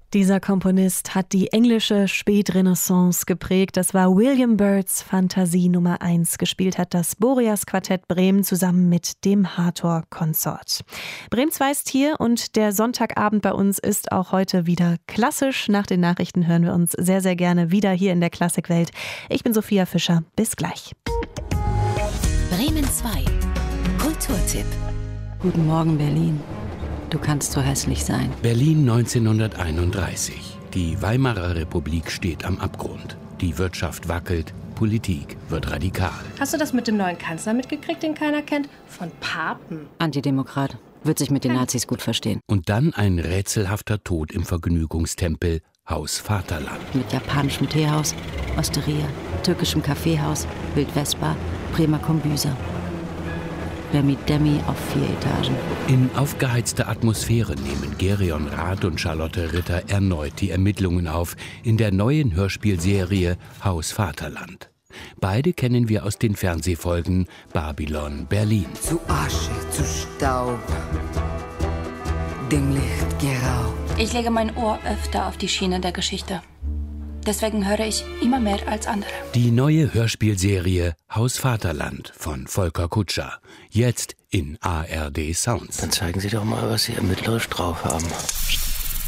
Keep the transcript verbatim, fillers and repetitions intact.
Dieser Komponist hat die englische Spätrenaissance geprägt. Das war William Byrds Fantasie Nummer eins. Gespielt hat das Boreas Quartett Bremen zusammen mit dem Hathor Consort. Bremen zwei ist hier und der Sonntagabend bei uns ist auch heute wieder klassisch. Nach den Nachrichten hören wir uns sehr, sehr gerne wieder hier in der Klassikwelt. Ich bin Sophia Fischer. Bis gleich. Bremen zwei. Kulturtipp. Guten Morgen, Berlin. Du kannst so hässlich sein. Berlin neunzehnhunderteinunddreißig. Die Weimarer Republik steht am Abgrund. Die Wirtschaft wackelt, Politik wird radikal. Hast du das mit dem neuen Kanzler mitgekriegt, den keiner kennt? Von Papen. Antidemokrat. Wird sich mit den Nazis gut verstehen. Und dann ein rätselhafter Tod im Vergnügungstempel Haus Vaterland. Mit japanischem Teehaus, Osteria, türkischem Kaffeehaus, Wildvespa, Bremer Kombüse. Remi Demi auf vier Etagen. In aufgeheizter Atmosphäre nehmen Gerion Rath und Charlotte Ritter erneut die Ermittlungen auf in der neuen Hörspielserie Haus Vaterland. Beide kennen wir aus den Fernsehfolgen Babylon Berlin. Zu Asche, zu Staub, dem Licht geraubt. Ich lege mein Ohr öfter auf die Schiene der Geschichte. Deswegen höre ich immer mehr als andere. Die neue Hörspielserie Haus Vaterland von Volker Kutscher. Jetzt in A R D Sounds. Dann zeigen Sie doch mal, was Sie ermittlerisch drauf haben.